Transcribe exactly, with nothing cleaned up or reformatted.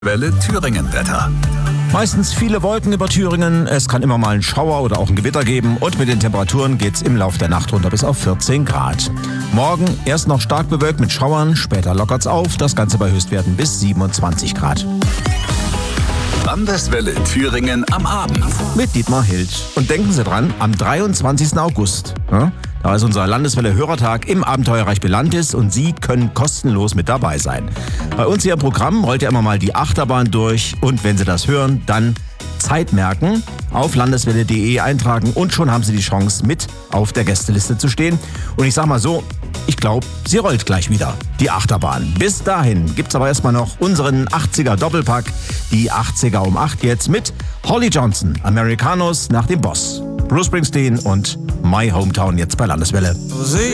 Welle Thüringen-Wetter. Meistens viele Wolken über Thüringen, es kann immer mal einen Schauer oder auch ein Gewitter geben und mit den Temperaturen geht's im Lauf der Nacht runter bis auf vierzehn Grad. Morgen erst noch stark bewölkt mit Schauern, später lockert's auf, das Ganze bei Höchstwerten bis siebenundzwanzig Grad. Landeswelle Thüringen am Abend. Mit Dietmar Hild. Und denken Sie dran, am dreiundzwanzigsten August, ja, da ist unser Landeswelle-Hörertag im Abenteuerreich Belantis und Sie können kostenlos mit dabei sein. Bei uns hier im Programm rollt ja immer mal die Achterbahn durch und wenn Sie das hören, dann Zeit merken, auf landeswelle punkt de eintragen und schon haben Sie die Chance, mit auf der Gästeliste zu stehen. Und ich sag mal so, ich glaube, sie rollt gleich wieder, die Achterbahn. Bis dahin gibt's aber erstmal noch unseren achtziger Doppelpack, die achtziger um acht jetzt mit Holly Johnson, Americanos nach dem Boss, Bruce Springsteen und My Hometown jetzt bei Landeswelle.